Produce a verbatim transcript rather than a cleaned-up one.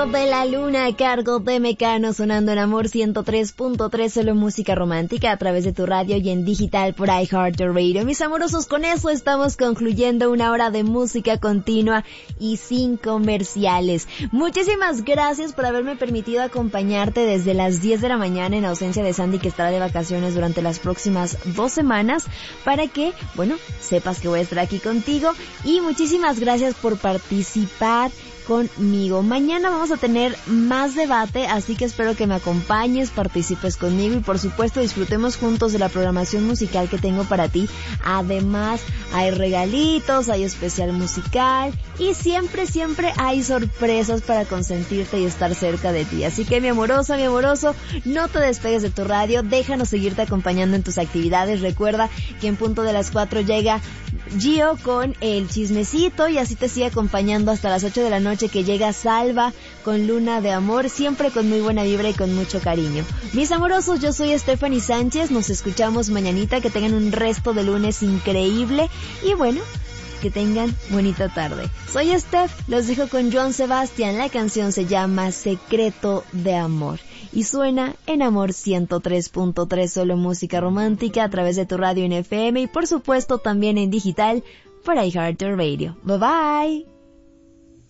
Canto de la Luna a cargo de Mecano, sonando en Amor ciento tres punto tres, solo música romántica a través de tu radio y en digital por iHeartRadio. Mis amorosos, con eso estamos concluyendo una hora de música continua y sin comerciales. Muchísimas gracias por haberme permitido acompañarte desde las diez de la mañana en ausencia de Sandy, que estará de vacaciones durante las próximas dos semanas, para que, bueno, sepas que voy a estar aquí contigo. Y muchísimas gracias por participar conmigo. Mañana vamos a tener más debate, así que espero que me acompañes, participes conmigo y por supuesto disfrutemos juntos de la programación musical que tengo para ti. Además, hay regalitos, hay especial musical y siempre, siempre hay sorpresas para consentirte y estar cerca de ti. Así que mi amorosa, mi amoroso, no te despegues de tu radio, déjanos seguirte acompañando en tus actividades. Recuerda que en punto de las cuatro llega Gio con el chismecito y así te sigue acompañando hasta las ocho de la noche, que llega Salva con Luna de Amor, siempre con muy buena vibra y con mucho cariño. Mis amorosos, yo soy Stephanie Sánchez, nos escuchamos mañanita, que tengan un resto de lunes increíble y bueno, que tengan bonita tarde. Soy Steph, los dejo con Joan Sebastián, la canción se llama Secreto de Amor y suena en Amor ciento tres punto tres, solo música romántica a través de tu radio en F M y por supuesto también en digital por iHeartRadio. Bye bye.